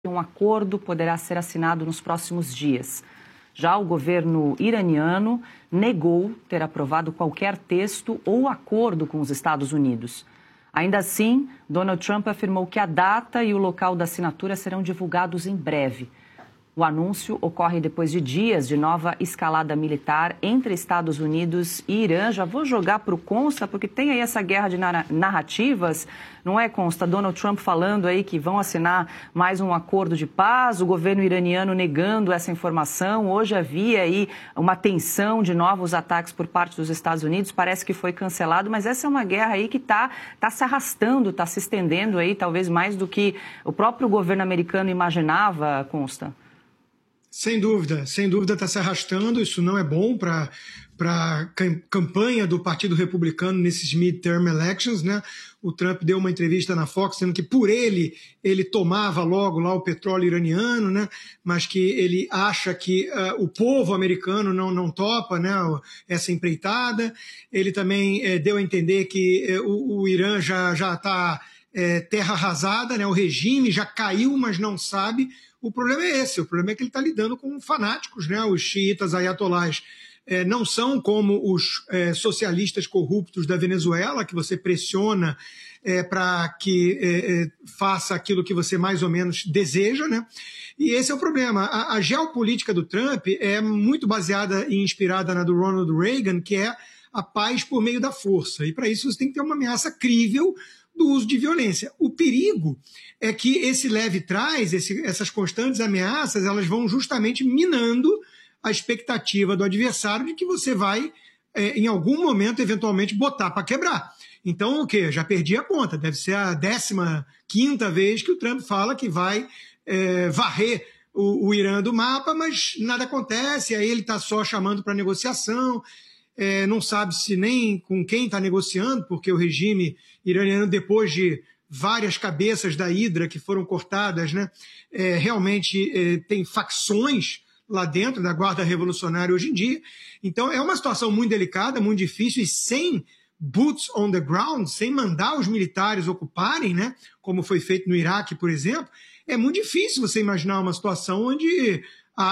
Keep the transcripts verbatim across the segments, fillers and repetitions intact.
Um acordo poderá ser assinado nos próximos dias. Já o governo iraniano negou ter aprovado qualquer texto ou acordo com os Estados Unidos. Ainda assim, Donald Trump afirmou que a data e o local da assinatura serão divulgados em breve. O anúncio ocorre depois de dias de nova escalada militar entre Estados Unidos e Irã. Já vou jogar para o Consta, porque tem aí essa guerra de narrativas, não é, Consta? Donald Trump falando aí que vão assinar mais um acordo de paz, o governo iraniano negando essa informação. Hoje havia aí uma tensão de novos ataques por parte dos Estados Unidos, parece que foi cancelado, mas essa é uma guerra aí que está tá se arrastando, está se estendendo aí, talvez mais do que o próprio governo americano imaginava, Consta. Sem dúvida, sem dúvida está se arrastando, isso não é bom para a campanha do Partido Republicano nesses midterm elections, né? O Trump deu uma entrevista na Fox dizendo que por ele, ele tomava logo lá o petróleo iraniano, né? Mas que ele acha que uh, o povo americano não, não topa, né, essa empreitada. Ele também eh, deu a entender que eh, o, o Irã já já está eh, terra arrasada, né? O regime já caiu, mas não sabe. O problema é esse, o problema é que ele está lidando com fanáticos, né? Os xiitas ayatolás é, não são como os é, socialistas corruptos da Venezuela, que você pressiona é, para que é, é, faça aquilo que você mais ou menos deseja, né? E esse é o problema. A, a geopolítica do Trump é muito baseada e inspirada na do Ronald Reagan, que é a paz por meio da força. E para isso você tem que ter uma ameaça crível do uso de violência. O perigo é que esse leve-trás, esse, essas constantes ameaças, elas vão justamente minando a expectativa do adversário de que você vai, é, em algum momento, eventualmente, botar para quebrar. Então, o quê? Já perdi a conta. Deve ser a décima quinta vez que o Trump fala que vai é, varrer o, o Irã do mapa, mas nada acontece, aí ele está só chamando para negociação. É, não sabe se nem com quem está negociando, porque o regime iraniano, depois de várias cabeças da Hidra que foram cortadas, né, é, realmente é, tem facções lá dentro da Guarda Revolucionária hoje em dia. Então é uma situação muito delicada, muito difícil, e sem boots on the ground, sem mandar os militares ocuparem, né, como foi feito no Iraque, por exemplo, é muito difícil você imaginar uma situação onde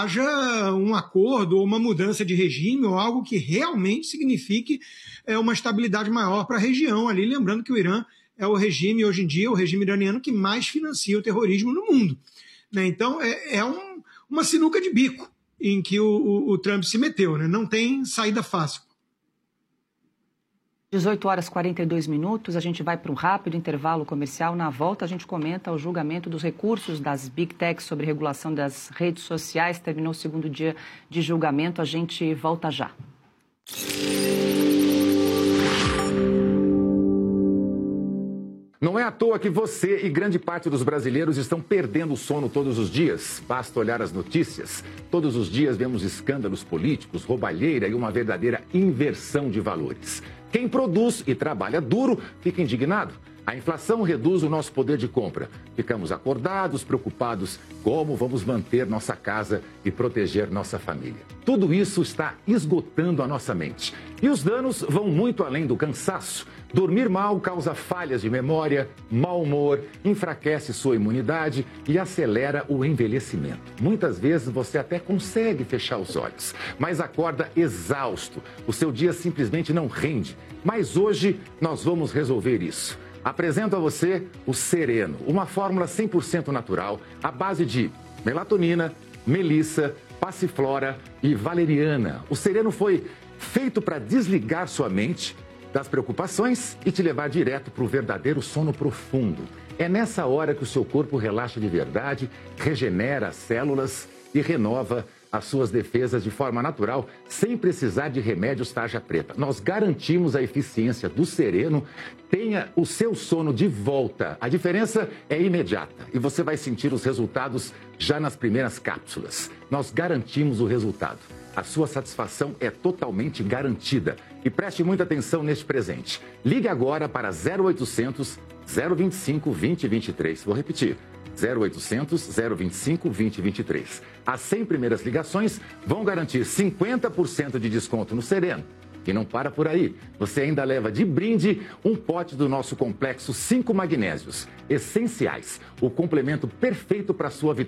haja um acordo ou uma mudança de regime ou algo que realmente signifique é, uma estabilidade maior para a região ali. Lembrando que o Irã é o regime, hoje em dia, o regime iraniano que mais financia o terrorismo no mundo, né? Então, é, é um, uma sinuca de bico em que o, o, o Trump se meteu, né? Não tem saída fácil. dezoito horas e quarenta e dois minutos, a gente vai para um rápido intervalo comercial. Na volta, a gente comenta o julgamento dos recursos das Big Techs sobre regulação das redes sociais. Terminou o segundo dia de julgamento, a gente volta já. Não é à toa que você e grande parte dos brasileiros estão perdendo o sono todos os dias. Basta olhar as notícias. Todos os dias vemos escândalos políticos, roubalheira e uma verdadeira inversão de valores. Quem produz e trabalha duro fica indignado. A inflação reduz o nosso poder de compra. Ficamos acordados, preocupados como vamos manter nossa casa e proteger nossa família. Tudo isso está esgotando a nossa mente. E os danos vão muito além do cansaço. Dormir mal causa falhas de memória, mau humor, enfraquece sua imunidade e acelera o envelhecimento. Muitas vezes você até consegue fechar os olhos, mas acorda exausto. O seu dia simplesmente não rende. Mas hoje nós vamos resolver isso. Apresento a você o Sereno, uma fórmula cem por cento natural, à base de melatonina, melissa, passiflora e valeriana. O Sereno foi feito para desligar sua mente das preocupações e te levar direto para o verdadeiro sono profundo. É nessa hora que o seu corpo relaxa de verdade, regenera as células e renova as suas defesas de forma natural, sem precisar de remédios tarja preta. Nós garantimos a eficiência do Sereno. Tenha o seu sono de volta. A diferença é imediata e você vai sentir os resultados já nas primeiras cápsulas. Nós garantimos o resultado. A sua satisfação é totalmente garantida. E preste muita atenção neste presente. Ligue agora para zero oitocentos, zero vinte e cinco, vinte, vinte e três. Vou repetir. zero oitocentos, zero vinte e cinco, vinte, vinte e três. As cem primeiras ligações vão garantir cinquenta por cento de desconto no Sereno E não para por aí. Você ainda leva de brinde um pote do nosso complexo cinco magnésios essenciais, o complemento perfeito para a sua vitória.